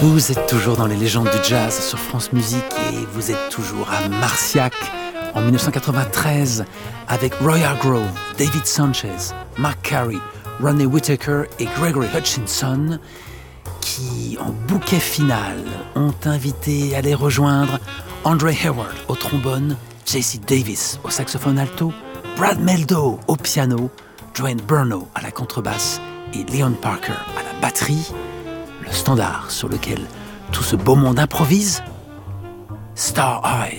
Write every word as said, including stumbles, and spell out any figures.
Vous êtes toujours dans les légendes du jazz sur France Musique et vous êtes toujours à Marciac en dix-neuf cent quatre-vingt-treize avec Roy Hargrove, David Sanchez, Mark Carey, Ronnie Whittaker et Gregory Hutchinson qui, en bouquet final, ont invité à les rejoindre Andre Hayward au trombone, J C Davis au saxophone alto, Brad Meldo au piano, Joanne Burno à la contrebasse et Leon Parker à la batterie. Le standard sur lequel tout ce beau monde improvise, Star Eyes.